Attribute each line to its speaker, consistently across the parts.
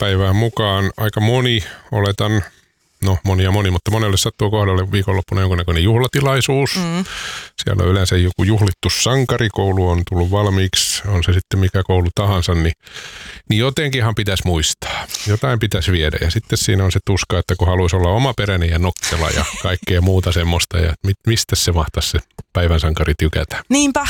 Speaker 1: päivään mukaan. Aika moni, oletan, mutta monelle sattuu kohdalle viikonloppuna jonkunnäköinen juhlatilaisuus. Siellä on yleensä joku juhlittu sankarikoulu on tullut valmiiksi, on se sitten mikä koulu tahansa, niin jotenkinhan pitäisi muistaa. Jotain pitäisi viedä ja sitten siinä on se tuska, että kun haluaisi olla omaperäinen ja nokkela ja kaikkea muuta semmoista ja mistä se mahtaisi se päivän sankari tykätä.
Speaker 2: Niinpä.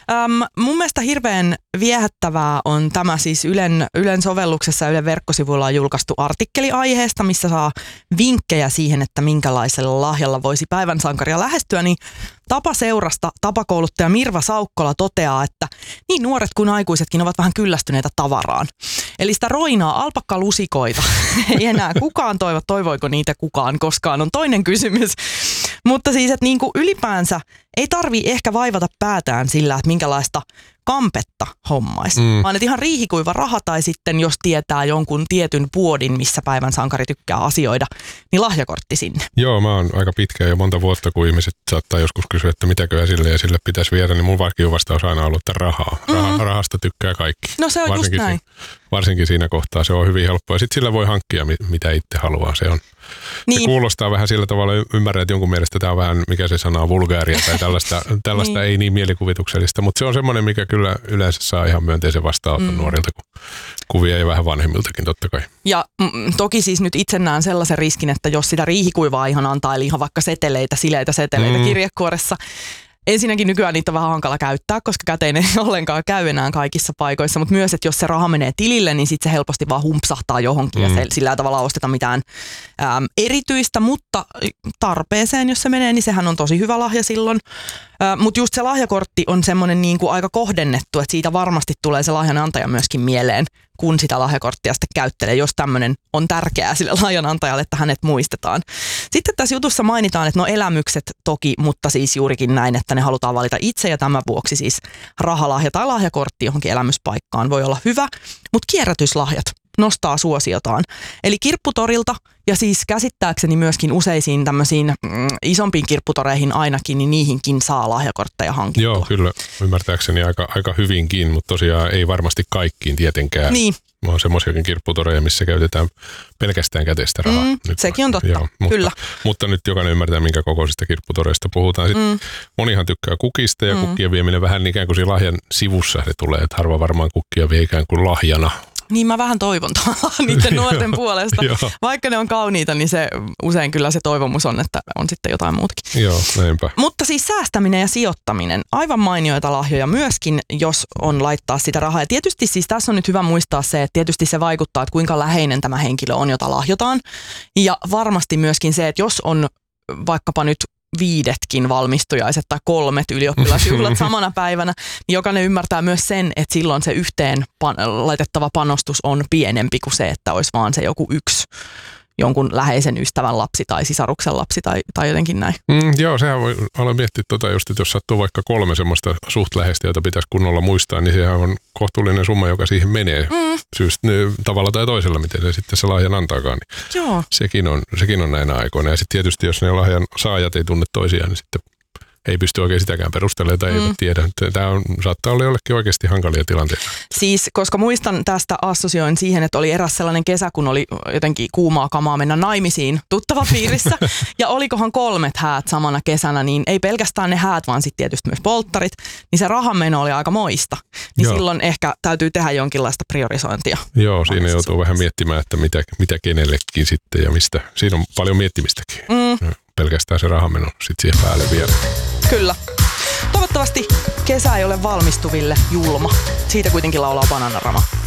Speaker 2: Mun mielestä hirveän viehättävää on tämä siis Ylen sovelluksessa ja Ylen verkkosivuilla on julkaistu artikkeli aiheesta, missä saa vinkkejä siihen, että minkälaisella lahjalla voisi päivän sankaria lähestyä, niin Tapaseurasta tapakouluttaja Mirva Saukkola toteaa, että niin nuoret kuin aikuisetkin ovat vähän kyllästyneitä tavaraan. Eli sitä roinaa alpakkalusikoita ei enää kukaan toivoiko niitä kukaan koskaan on toinen kysymys. Mutta siis, että niin kuin ylipäänsä ei tarvitse ehkä vaivata päätään sillä, että minkälaista kampetta hommaisi. Vaan että ihan riihikuiva raha tai sitten jos tietää jonkun tietyn puodin, missä päivän sankari tykkää asioida, niin lahjakortti sinne.
Speaker 1: Joo, mä oon aika pitkään jo monta vuotta, kun ihmiset saattaa joskus kysyä, että mitäköhän sille ja sille pitäisi viedä, niin mun vastaus on aina ollut, että rahaa. Rahasta tykkää kaikki.
Speaker 2: No se on varsinkin just näin.
Speaker 1: Varsinkin siinä kohtaa se on hyvin helppoa. Ja sitten sillä voi hankkia, mitä itse haluaa. Se kuulostaa vähän sillä tavalla, ymmärrän, että jonkun mielestä tämä on vähän, mikä se sana on, vulgaaria tai tällaista ei niin mielikuvituksellista, mutta se on semmoinen, mikä kyllä yleensä saa ihan myönteisen vastaanoton nuorilta, kun kuvia ja vähän vanhemmiltakin totta kai.
Speaker 2: Ja toki siis nyt itse näen sellaisen riskin, että jos sitä riihikuivaa ihan antaa, eli ihan vaikka sileitä seteleitä kirjekuoressa, ensinnäkin nykyään niitä on vähän hankala käyttää, koska käteen ei ollenkaan käy enää kaikissa paikoissa, mutta myös, että jos se raha menee tilille, niin sitten se helposti vaan humpsahtaa johonkin ja sillä tavalla osteta mitään erityistä, mutta tarpeeseen, jos se menee, niin sehän on tosi hyvä lahja silloin. Mutta just se lahjakortti on semmoinen niin kuin aika kohdennettu, että siitä varmasti tulee se lahjanantaja myöskin mieleen, kun sitä lahjakorttia sitten käyttelee, jos tämmöinen on tärkeää sille lahjanantajalle, että hänet muistetaan. Sitten tässä jutussa mainitaan, että elämykset toki, mutta siis juurikin näin, että ne halutaan valita itse ja tämän vuoksi siis rahalahja tai lahjakortti johonkin elämyspaikkaan voi olla hyvä, mutta kierrätyslahjat nostaa suosiotaan. Eli kirpputorilta ja siis käsittääkseni myöskin useisiin tämmöisiin isompiin kirpputoreihin ainakin, niin niihinkin saa lahjakortteja hankittua.
Speaker 1: Joo, kyllä ymmärtääkseni aika hyvinkin, mutta tosiaan ei varmasti kaikkiin tietenkään.
Speaker 2: Niin.
Speaker 1: On semmoisiakin kirpputoreja, missä käytetään pelkästään käteistä rahaa.
Speaker 2: Sekin on totta,
Speaker 1: joo,
Speaker 2: kyllä.
Speaker 1: Mutta nyt jokainen ymmärtää, minkä kokoisista kirpputoreista puhutaan. Sitten monihan tykkää kukista ja kukkien vieminen vähän ikään kuin siinä lahjan sivussa se tulee, että harva varmaan kukkia vie ikään kuin lahjana.
Speaker 2: Niin mä vähän toivon niiden nuorten puolesta. Vaikka ne on kauniita, niin se usein kyllä se toivomus on, että on sitten jotain muutakin.
Speaker 1: Joo, näinpä.
Speaker 2: Mutta siis säästäminen ja sijoittaminen, aivan mainioita lahjoja myöskin, jos on laittaa sitä rahaa. Ja tietysti siis tässä on nyt hyvä muistaa se, että tietysti se vaikuttaa, että kuinka läheinen tämä henkilö on, jota lahjotaan. Ja varmasti myöskin se, että jos on vaikkapa nyt 5 valmistujaiset tai 3 ylioppilasjuhlat samana päivänä, niin jokainen ymmärtää myös sen, että silloin se yhteen laitettava panostus on pienempi kuin se, että olisi vaan se joku yksi jonkun läheisen ystävän lapsi tai sisaruksen lapsi tai jotenkin näin.
Speaker 1: Joo, sehän voi olla miettiä just, että jos sattuu vaikka 3 semmoista suht läheistä, jota pitäisi kunnolla muistaa, niin sehän on kohtuullinen summa, joka siihen menee syystä tavalla tai toisella, miten se sitten se lahjan antaakaan. Niin
Speaker 2: joo.
Speaker 1: Sekin on näinä aikoina. Ja sitten tietysti, jos ne lahjan saajat ei tunne toisiaan, niin sitten ei pysty oikein sitäkään perustelemaan tai eivät tiedä. Tämä saattaa olla jollekin oikeasti hankalia tilanteita.
Speaker 2: Siis, koska muistan tästä assosioin siihen, että oli eräs sellainen kesä, kun oli jotenkin kuumaa kamaa mennä naimisiin tuttavapiirissä. Ja olikohan 3 häät samana kesänä, niin ei pelkästään ne häät, vaan sitten tietysti myös polttarit. Niin se rahanmeno oli aika moista. Niin silloin ehkä täytyy tehdä jonkinlaista priorisointia.
Speaker 1: Joo, siinä joutuu vähän miettimään, että mitä kenellekin sitten ja mistä. Siinä on paljon miettimistäkin. Pelkästään se rahanmeno sitten siihen päälle vielä.
Speaker 2: Kyllä. Toivottavasti kesä ei ole valmistuville julma. Siitä kuitenkin laulaa Bananarama.